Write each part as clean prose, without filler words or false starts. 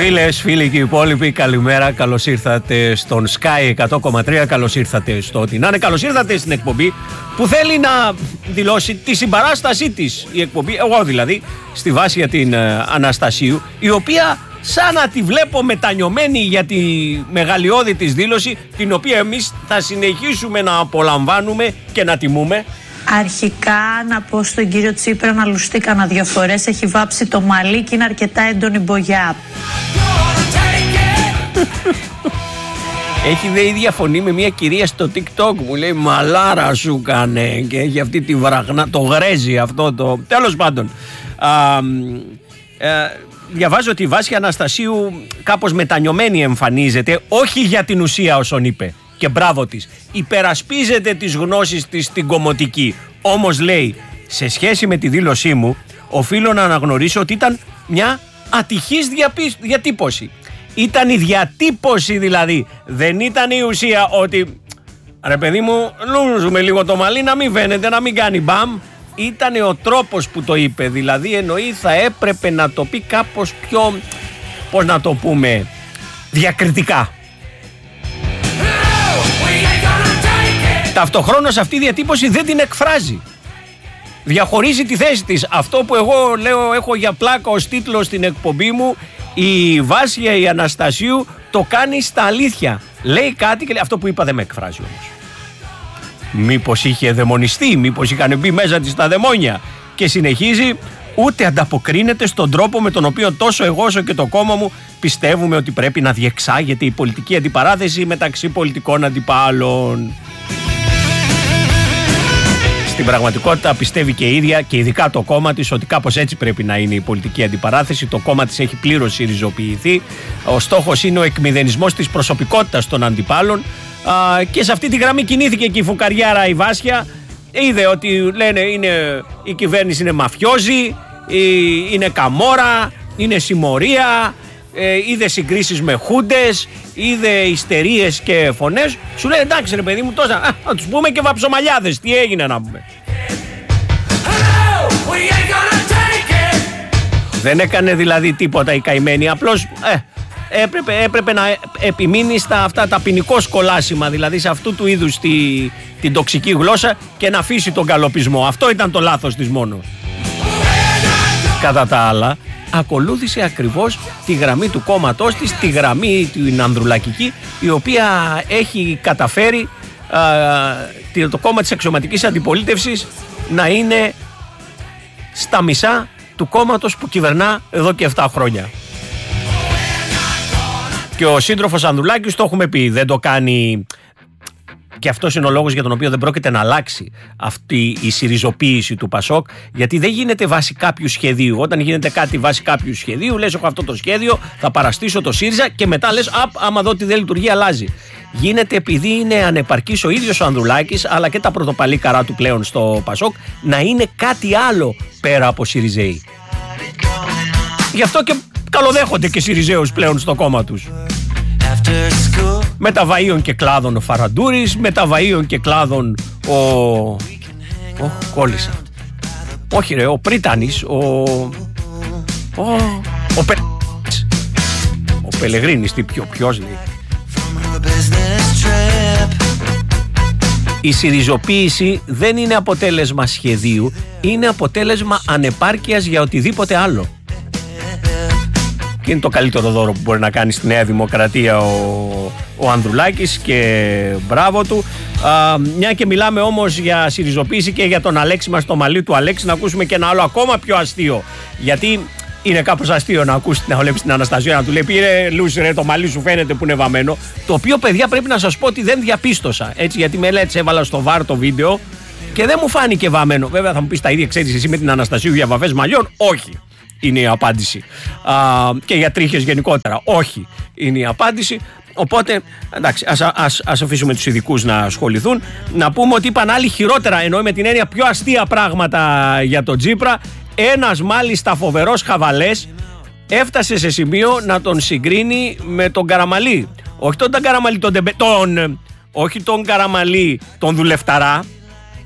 Φίλες, φίλοι και οι υπόλοιποι, καλημέρα. Καλώς ήρθατε στον Sky 100,3. Καλώς ήρθατε στο Ό,τι να είναι. Καλώς ήρθατε στην εκπομπή που θέλει να δηλώσει τη συμπαράστασή της η εκπομπή, εγώ δηλαδή, στη Βάσια την Αναστασίου, η οποία σαν να τη βλέπω μετανιωμένη για τη μεγαλειώδη της δήλωση, την οποία εμείς θα συνεχίσουμε να απολαμβάνουμε και να τιμούμε. Αρχικά να πω στον κύριο Τσίπρα να λουστεί κανένα 2 φορές. Έχει βάψει το μαλλί και είναι αρκετά έντονη μπογιά. Έχει δε ίδια φωνή με μια κυρία στο TikTok, μου λέει μαλάρα σου κάνε, και έχει αυτή τη βραγνά, το γρέζι αυτό το... Τέλος πάντων, διαβάζω ότι η Βάσια Αναστασίου κάπως μετανιωμένη εμφανίζεται, όχι για την ουσία όσον είπε, και μπράβο της, υπερασπίζεται τις γνώσεις της στην κομμωτική. Όμως λέει, σε σχέση με τη δήλωσή μου, οφείλω να αναγνωρίσω ότι ήταν μια ατυχής διατύπωση. Ήταν η διατύπωση δηλαδή, δεν ήταν η ουσία, ότι ρε παιδί μου λούζουμε λίγο το μαλλί να μην φαίνεται, να μην κάνει μπαμ. Ήταν ο τρόπος που το είπε, δηλαδή εννοεί θα έπρεπε να το πει κάπως πιο, πώς να το πούμε, διακριτικά. Ταυτοχρόνως αυτή η διατύπωση δεν την εκφράζει. Διαχωρίζει τη θέση της. Αυτό που εγώ λέω, έχω για πλάκα ως τίτλο στην εκπομπή μου, η Βάσια η Αναστασίου το κάνει στα αλήθεια. Λέει κάτι και λέει, αυτό που είπα δεν με εκφράζει όμως. Μήπως είχε δαιμονιστεί, μήπως είχαν μπει μέσα της τα δαιμόνια. Και συνεχίζει, ούτε ανταποκρίνεται στον τρόπο με τον οποίο τόσο εγώ όσο και το κόμμα μου πιστεύουμε ότι πρέπει να διεξάγεται η πολιτική αντιπαράθεση μεταξύ πολιτικών αντιπάλων. Στην πραγματικότητα πιστεύει και η ίδια και ειδικά το κόμμα της ότι κάπως έτσι πρέπει να είναι η πολιτική αντιπαράθεση. Το κόμμα της έχει πλήρως ριζοποιηθεί. Ο στόχος είναι ο εκμηδενισμός της προσωπικότητας των αντιπάλων. Και σε αυτή τη γραμμή κινήθηκε και η φουκαριάρα η Βάσια. Είδε ότι λένε η κυβέρνηση είναι μαφιόζη, είναι καμόρα, είναι συμμορία, είδε συγκρίσεις με χούντες, είδε ιστερίες και φωνές. Σου λέει εντάξει ρε παιδί μου, τόσα να τους πούμε και βαψομαλιάδες. Τι έγινε να πούμε. Δεν έκανε δηλαδή τίποτα η καημένη, απλώς έπρεπε να επιμείνει στα αυτά τα ποινικό σκολάσιμα, δηλαδή σε αυτού του είδους την τοξική γλώσσα, και να αφήσει τον καλοπισμό. Αυτό ήταν το λάθος της μόνο. Κατά τα άλλα, ακολούθησε ακριβώς τη γραμμή του κόμματός της, τη γραμμή την ανδρουλακική, η οποία έχει καταφέρει το κόμμα της αξιωματικής αντιπολίτευσης να είναι στα μισά του κόμματος που κυβερνά εδώ και 7 χρόνια. Και ο σύντροφος Ανδρουλάκης, το έχουμε πει, δεν το κάνει. Και αυτός είναι ο λόγος για τον οποίο δεν πρόκειται να αλλάξει αυτή η συριζοποίηση του Πασόκ, γιατί δεν γίνεται βάσει κάποιου σχεδίου. Όταν γίνεται κάτι βάσει κάποιου σχεδίου, λες έχω αυτό το σχέδιο, θα παραστήσω το ΣΥΡΙΖΑ και μετά λες άμα δω ότι δεν λειτουργεί αλλάζει. Γίνεται επειδή είναι ανεπαρκής ο ίδιος ο Ανδρουλάκης, αλλά και τα πρωτοπαλίκαρά του πλέον στο Πασόκ, να είναι κάτι άλλο πέρα από ΣΥΡΙΖΕΙ. Γι' αυτό και καλοδέχονται και ΣΥΡΙΖΕΟΥς πλέον στο κόμμα τους. Με τα βαΐων και κλάδων ο Φαραντούρης, με τα βαΐων και κλάδων κόλλησα. Όχι ρε, ο Πρίτανης, ο Πελεγρίνης, τι ποιος λέει. Η συριζοποίηση δεν είναι αποτέλεσμα σχεδίου, είναι αποτέλεσμα ανεπάρκειας για οτιδήποτε άλλο. Και είναι το καλύτερο δώρο που μπορεί να κάνει στη Νέα Δημοκρατία ο Ανδρουλάκης, και μπράβο του. Μια και μιλάμε όμως για συριζοποίηση και για τον Αλέξη μας, το μαλλί του Αλέξη, να ακούσουμε και ένα άλλο ακόμα πιο αστείο. Γιατί είναι κάπως αστείο να ακούσει, να βλέπει την Αναστασία να του λέει πήρε λούση ρε, το μαλλί σου φαίνεται που είναι βαμμένο. Το οποίο, παιδιά, πρέπει να σας πω ότι δεν διαπίστωσα. Έτσι, γιατί με έτσι έβαλα στο βάρ το βίντεο και δεν μου φάνηκε βαμμένο. Βέβαια θα μου πεις τα ίδια ξέρεις εσύ με την Αναστασίου για βαφές μαλλιών. Όχι. Είναι η απάντηση. Και για τρίχες γενικότερα. Όχι, είναι η απάντηση. Οπότε, εντάξει, ας αφήσουμε τους ειδικούς να ασχοληθούν. Να πούμε ότι είπαν άλλοι χειρότερα, εννοεί με την έννοια πιο αστεία πράγματα για τον Τσίπρα. Ένας μάλιστα φοβερός χαβαλές έφτασε σε σημείο να τον συγκρίνει με τον Καραμαλή. Όχι τον Καραμαλή, όχι τον Καραμαλή, τον δουλευταρά.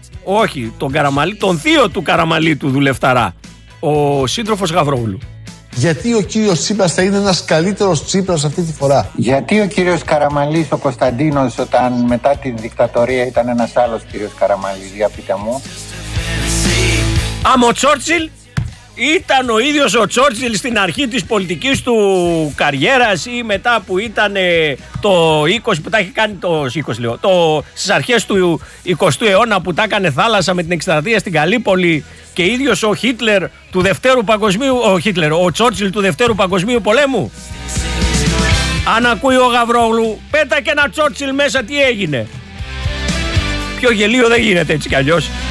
Όχι, τον Καραμαλή, τον θείο του Καραμαλή του δουλευταρά. Ο σύντροφος Γαβρόγλου. Γιατί ο κύριος Τσίπρας θα είναι ένας καλύτερος Τσίπρας αυτή τη φορά? Γιατί ο κύριος Καραμανλής, ο Κωνσταντίνος, όταν μετά την δικτατορία ήταν ένας άλλος κύριος Καραμανλής? Για πείτε μου. Άμα ο Τσόρτσιλ ήταν ο ίδιος ο Τσόρτσιλ στην αρχή της πολιτικής του καριέρας ή μετά που ήταν το 20 που τα έχει κάνει στις αρχές του 20ου αιώνα που τα έκανε θάλασσα με την εκστρατεία στην Καλύπολη και ίδιος ο Χίτλερ του Δευτέρου Παγκοσμίου, ο Τσόρτσιλ του Δευτέρου Παγκοσμίου Πολέμου. Αν ακούει ο Γαβρόγλου, πέτα και ένα Τσόρτσιλ μέσα, τι έγινε? Πιο γελίο δεν γίνεται έτσι κι αλλιώς.